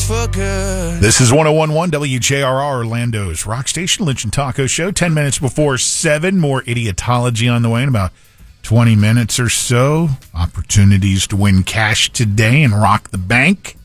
for good. This is 101.1 WJRR Orlando's Rock Station Lynch and Taco Show. 10 minutes before 7. More idiotology on the way in about 20 minutes or so. Opportunities to win cash today and rock the bank.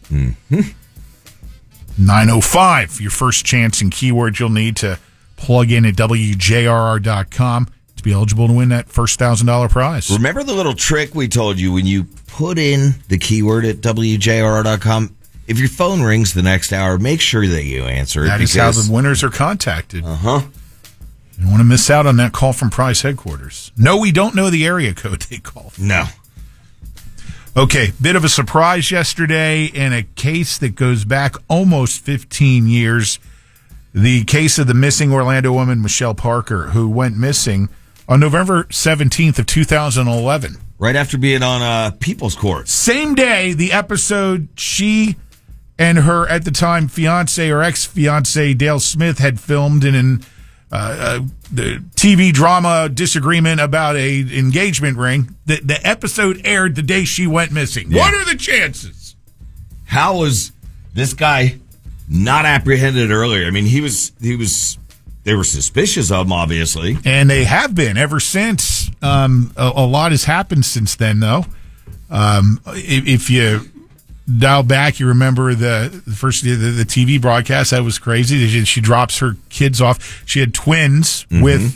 9:05. Your first chance and keyword you'll need to plug in at WJRR.com to be eligible to win that first $1,000 prize. Remember the little trick we told you when you put in the keyword at WJRR.com? If your phone rings the next hour, make sure that you answer it. That is how the winners are contacted. Uh-huh. You don't want to miss out on that call from Prize headquarters. No, we don't know the area code they call from. No. Okay, bit of a surprise yesterday in a case that goes back almost 15 years. The case of the missing Orlando woman, Michelle Parker, who went missing on November 17th of 2011. Right after being on People's Court. Same day, the episode she and her, at the time, fiance or ex-fiance, Dale Smith, had filmed in the TV drama disagreement about a engagement ring. The episode aired the day she went missing. Yeah. What are the chances? How was this guy not apprehended earlier? I mean, they were suspicious of him, obviously. And they have been ever since. A lot has happened since then, though. If you dial back, you remember the first the TV broadcast. That was crazy. She drops her kids off. She had twins with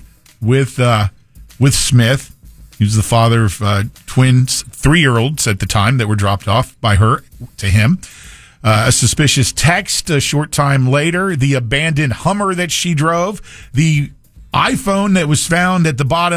Smith. He was the father of twins, 3-year-olds at the time that were dropped off by her to him. A suspicious text a short time later. The abandoned Hummer that she drove. The iPhone that was found at the bottom